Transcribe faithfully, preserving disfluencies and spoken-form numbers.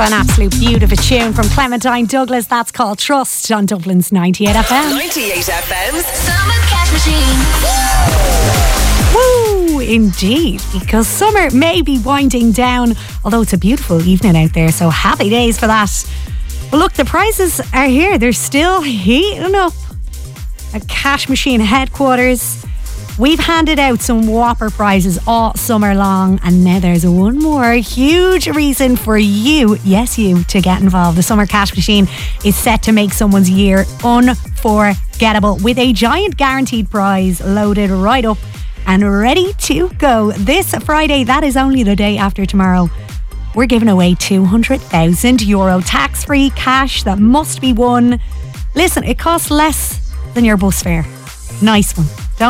An absolute beauty of a tune from Clementine Douglas. That's called Trust on Dublin's ninety-eight F M. ninety-eight F M's Summer Cash Machine. Woo, indeed, because summer may be winding down, although it's a beautiful evening out there, so happy days for that. Well, look, the prizes are here. They're still heating up at Cash Machine headquarters. We've handed out some whopper prizes all summer long, and now there's one more huge reason for you, yes you, to get involved. The Summer Cash Machine is set to make someone's year unforgettable with a giant guaranteed prize loaded right up and ready to go. This Friday, that is only the day after tomorrow, we're giving away two hundred thousand euro tax-free cash that must be won. Listen, it costs less than your bus fare. Nice one.